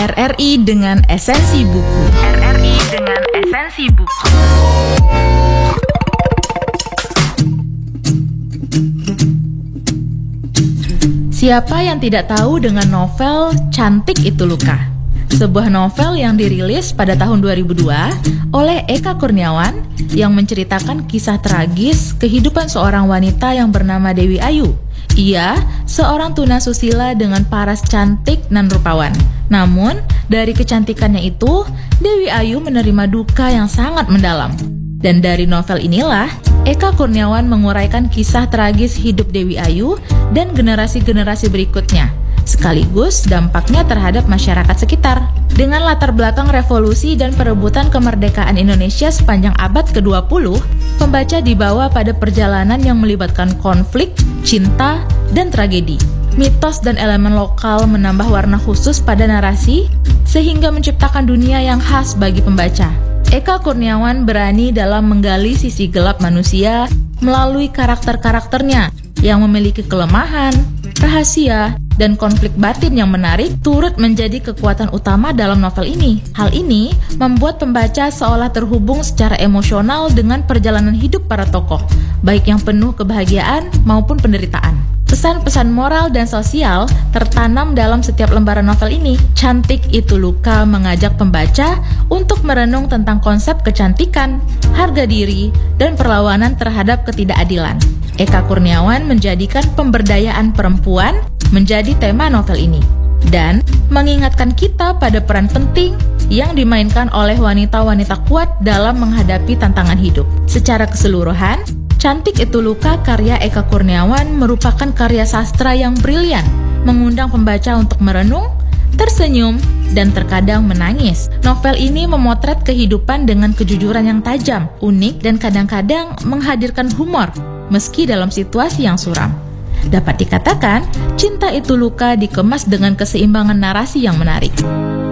RRI dengan esensi buku. RRI dengan esensi buku. Siapa yang tidak tahu dengan novel Cantik Itu Luka? Sebuah novel yang dirilis pada tahun 2002 oleh Eka Kurniawan yang menceritakan kisah tragis kehidupan seorang wanita yang bernama Dewi Ayu. Ia seorang tunasusila dengan paras cantik dan rupawan. Namun, dari kecantikannya itu, Dewi Ayu menerima duka yang sangat mendalam. Dan dari novel inilah, Eka Kurniawan menguraikan kisah tragis hidup Dewi Ayu dan generasi-generasi berikutnya, sekaligus dampaknya terhadap masyarakat sekitar. Dengan latar belakang revolusi dan perebutan kemerdekaan Indonesia sepanjang abad ke-20, pembaca dibawa pada perjalanan yang melibatkan konflik, cinta, dan tragedi. Mitos dan elemen lokal menambah warna khusus pada narasi, sehingga menciptakan dunia yang khas bagi pembaca. Eka Kurniawan berani dalam menggali sisi gelap manusia melalui karakter-karakternya yang memiliki kelemahan, rahasia, dan konflik batin yang menarik turut menjadi kekuatan utama dalam novel ini. Hal ini membuat pembaca seolah terhubung secara emosional dengan perjalanan hidup para tokoh, baik yang penuh kebahagiaan maupun penderitaan. Pesan-pesan moral dan sosial tertanam dalam setiap lembaran novel ini. Cantik Itu Luka mengajak pembaca untuk merenung tentang konsep kecantikan, harga diri, dan perlawanan terhadap ketidakadilan. Eka Kurniawan menjadikan pemberdayaan perempuan menjadi tema novel ini dan mengingatkan kita pada peran penting yang dimainkan oleh wanita-wanita kuat dalam menghadapi tantangan hidup. Secara keseluruhan, Cantik Itu Luka karya Eka Kurniawan merupakan karya sastra yang brilian, mengundang pembaca untuk merenung, tersenyum, dan terkadang menangis. Novel ini memotret kehidupan dengan kejujuran yang tajam, unik, dan kadang-kadang menghadirkan humor, meski dalam situasi yang suram. Dapat dikatakan, Cinta Itu Luka dikemas dengan keseimbangan narasi yang menarik.